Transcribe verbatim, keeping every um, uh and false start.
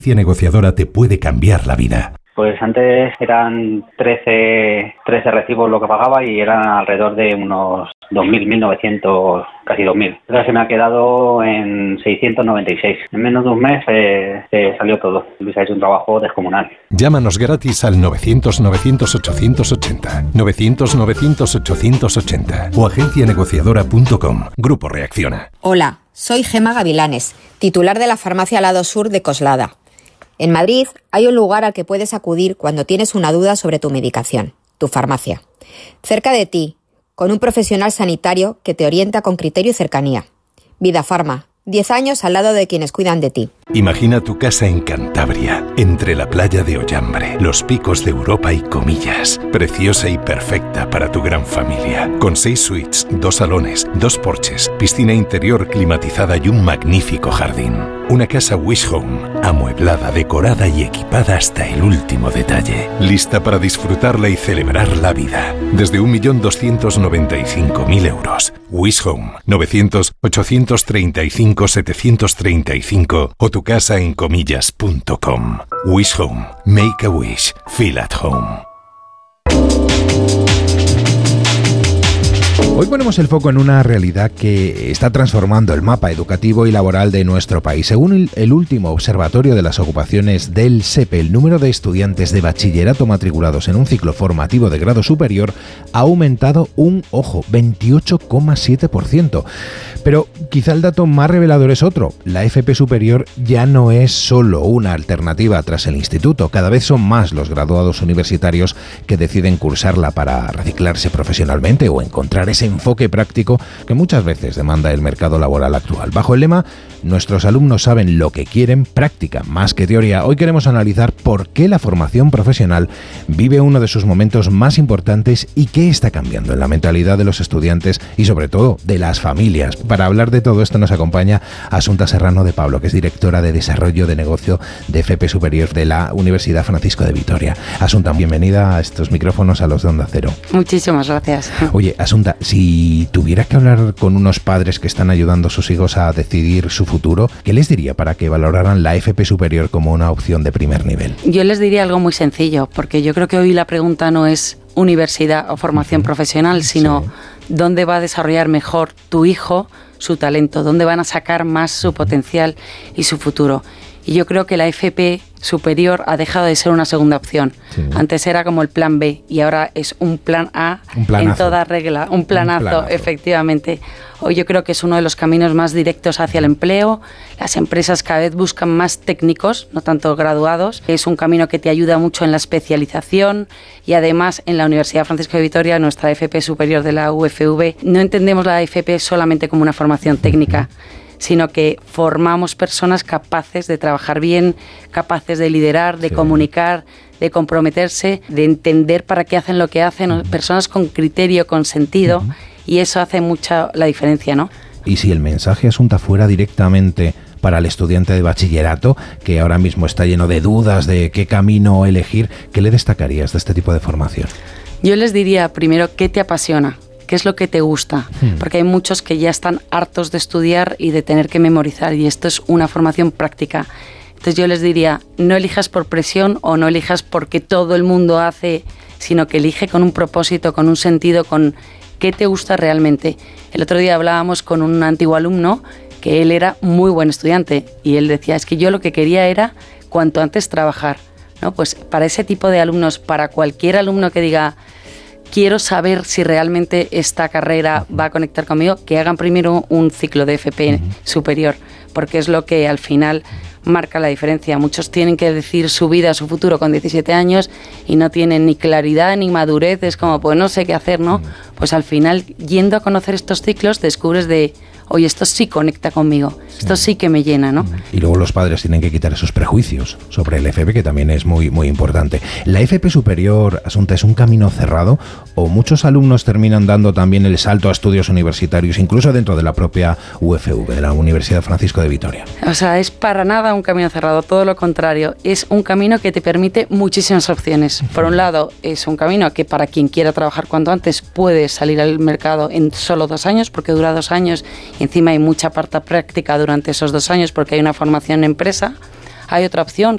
Negociadora te puede cambiar la vida. Pues antes eran trece, trece recibos lo que pagaba y eran alrededor de unos dos mil, mil novecientos, casi dos mil. Ahora se me ha quedado en seiscientos noventa y seis. En menos de un mes eh, se salió todo. Luis ha hecho un trabajo descomunal. Llámanos gratis al novecientos, novecientos, ochocientos ochenta, novecientos, novecientos, ochocientos ochenta o agencia negociadora punto com. Grupo Reacciona. Hola, soy Gema Gavilanes, titular de la farmacia Lado Sur de Coslada. En Madrid hay un lugar al que puedes acudir cuando tienes una duda sobre tu medicación, tu farmacia. Cerca de ti, con un profesional sanitario que te orienta con criterio y cercanía. Vida Farma, diez años al lado de quienes cuidan de ti. Imagina tu casa en Cantabria, entre la playa de Ollambre, los picos de Europa y Comillas. Preciosa y perfecta para tu gran familia. Con seis suites, dos salones, dos porches, piscina interior climatizada y un magnífico jardín. Una casa Wish Home, amueblada, decorada y equipada hasta el último detalle. Lista para disfrutarla y celebrar la vida. Desde un millón doscientos noventa y cinco mil euros. Wish Home, novecientos, ochocientos treinta y cinco, setecientos treinta y cinco o tu casa en comillas punto com. Wish Home. Make a wish. Feel at home. Hoy ponemos el foco en una realidad que está transformando el mapa educativo y laboral de nuestro país. Según el, el último observatorio de las ocupaciones del S E P E, el número de estudiantes de bachillerato matriculados en un ciclo formativo de grado superior ha aumentado un, ojo, veintiocho coma siete por ciento. Pero quizá el dato más revelador es otro. La F P superior ya no es solo una alternativa tras el instituto. Cada vez son más los graduados universitarios que deciden cursarla para reciclarse profesionalmente o encontrar ese enfoque práctico que muchas veces demanda el mercado laboral actual. Bajo el lema "Nuestros alumnos saben lo que quieren, práctica más que teoría", hoy queremos analizar por qué la formación profesional vive uno de sus momentos más importantes y qué está cambiando en la mentalidad de los estudiantes y sobre todo de las familias. Para hablar de todo esto nos acompaña Asunta Serrano de Pablo, que es directora de Desarrollo de Negocio de F P Superior de la Universidad Francisco de Vitoria. Asunta, bienvenida a estos micrófonos, a los de Onda Cero. Muchísimas gracias. Oye, Asunta, si tuviera que hablar con unos padres que están ayudando a sus hijos a decidir su futuro, ¿qué les diría para que valoraran la F P Superior como una opción de primer nivel? Yo les diría algo muy sencillo, porque yo creo que hoy la pregunta no es universidad o formación uh-huh. profesional, sino sí. dónde va a desarrollar mejor tu hijo su talento, dónde van a sacar más su potencial y su futuro. Y yo creo que la F P superior ha dejado de ser una segunda opción. Sí. Antes era como el plan B y ahora es un plan A un en toda regla, un planazo, un planazo, efectivamente. Hoy yo creo que es uno de los caminos más directos hacia el empleo. Las empresas cada vez buscan más técnicos, no tanto graduados. Es un camino que te ayuda mucho en la especialización y además en la Universidad Francisco de Vitoria, nuestra F P superior de la U F V, no entendemos la F P solamente como una formación técnica, sino que formamos personas capaces de trabajar bien, capaces de liderar, de sí. comunicar, de comprometerse, de entender para qué hacen lo que hacen, uh-huh. personas con criterio, con sentido, uh-huh. y eso hace mucha la diferencia, ¿no? Y si el mensaje, Asunta, fuera directamente para el estudiante de bachillerato, que ahora mismo está lleno de dudas de qué camino elegir, ¿qué le destacarías de este tipo de formación? Yo les diría primero, ¿qué te apasiona? ¿Qué es lo que te gusta? Hmm. Porque hay muchos que ya están hartos de estudiar y de tener que memorizar, y esto es una formación práctica. Entonces yo les diría, no elijas por presión o no elijas porque todo el mundo hace, sino que elige con un propósito, con un sentido, con qué te gusta realmente. El otro día hablábamos con un antiguo alumno que él era muy buen estudiante y él decía, es que yo lo que quería era cuanto antes trabajar, ¿no? Pues para ese tipo de alumnos, para cualquier alumno que diga, quiero saber si realmente esta carrera va a conectar conmigo, que hagan primero un ciclo de F P uh-huh. superior, porque es lo que al final marca la diferencia. Muchos tienen que decir su vida, su futuro con diecisiete años y no tienen ni claridad ni madurez, es como, pues no sé qué hacer, ¿no? Pues al final, yendo a conocer estos ciclos, descubres de, oye, esto sí conecta conmigo, esto sí que me llena, ¿no? Y luego los padres tienen que quitar esos prejuicios sobre el F P, que también es muy, muy importante. ¿La F P superior, Asunta, es un camino cerrado o muchos alumnos terminan dando también el salto a estudios universitarios, incluso dentro de la propia U F V, de la Universidad Francisco de Vitoria? O sea, es para nada un camino cerrado, todo lo contrario, es un camino que te permite muchísimas opciones. Por un lado, es un camino que para quien quiera trabajar cuanto antes puede salir al mercado en solo dos años, porque dura dos años y encima hay mucha parte práctica durante esos dos años porque hay una formación en empresa. Hay otra opción